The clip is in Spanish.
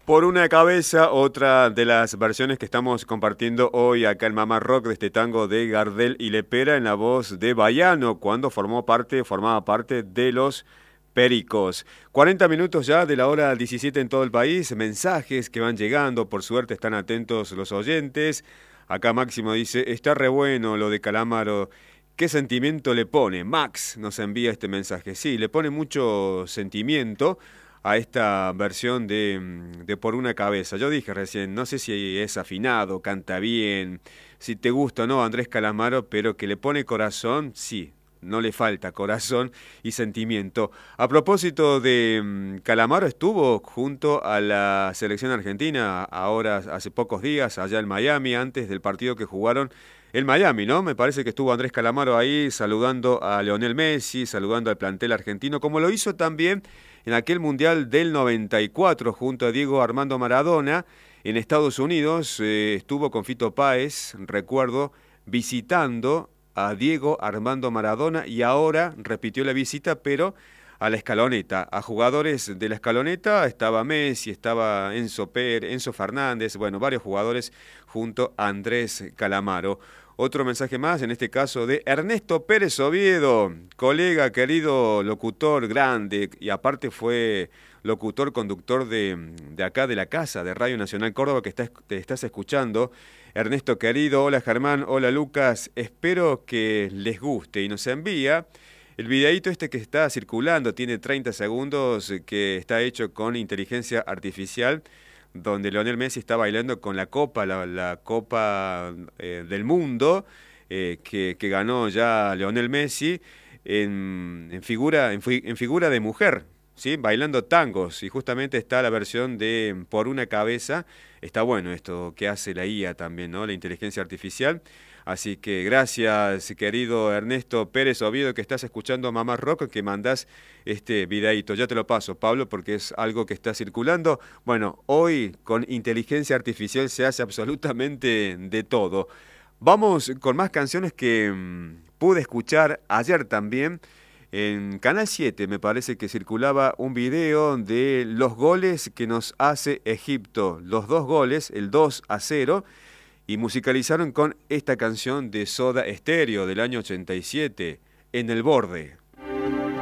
Por una cabeza, otra de las versiones que estamos compartiendo hoy acá en Mamá Rock de este tango de Gardel y Lepera en la voz de Baiano, cuando formaba parte de los Pericos. 40 minutos ya de la hora 17 en todo el país, mensajes que van llegando, por suerte están atentos los oyentes. Acá Máximo dice, está re bueno lo de Calamaro. ¿Qué sentimiento le pone? Max nos envía este mensaje. Sí, le pone mucho sentimiento a esta versión de Por una cabeza. Yo dije recién, no sé si es afinado, canta bien, si te gusta o no Andrés Calamaro, pero que le pone corazón, sí, no le falta corazón y sentimiento. A propósito de Calamaro, estuvo junto a la selección argentina, ahora hace pocos días, allá en Miami, antes del partido que jugaron en Miami, ¿no? Me parece que estuvo Andrés Calamaro ahí saludando a Lionel Messi, saludando al plantel argentino, como lo hizo también en aquel Mundial del 94 junto a Diego Armando Maradona. En Estados Unidos estuvo con Fito Páez, recuerdo, visitando a Diego Armando Maradona y ahora repitió la visita, pero a la Escaloneta, a jugadores de la Escaloneta. Estaba Messi, estaba Enzo Fernández, bueno, varios jugadores junto a Andrés Calamaro. Otro mensaje más, en este caso de Ernesto Pérez Oviedo, colega, querido locutor grande, y aparte fue locutor, conductor de acá, de la casa, de Radio Nacional Córdoba, que te estás escuchando. Ernesto querido, hola Germán, hola Lucas, espero que les guste, y nos envía el videíto este que está circulando, tiene 30 segundos, que está hecho con inteligencia artificial, donde Lionel Messi está bailando con la copa, la copa del mundo, que ganó ya Lionel Messi en figura de mujer, ¿sí? Bailando tangos, y justamente está la versión de Por una cabeza. Está bueno esto que hace la IA también, ¿no? La inteligencia artificial. Así que gracias, querido Ernesto Pérez Oviedo, que estás escuchando Mamá Rock, que mandás este videíto. Ya te lo paso, Pablo, porque es algo que está circulando. Bueno, hoy con inteligencia artificial se hace absolutamente de todo. Vamos con más canciones que pude escuchar ayer también. En Canal 7 me parece que circulaba un video de los goles que nos hace Egipto. Los 2 goles, el 2-0. Y musicalizaron con esta canción de Soda Stereo del año 87, En el borde.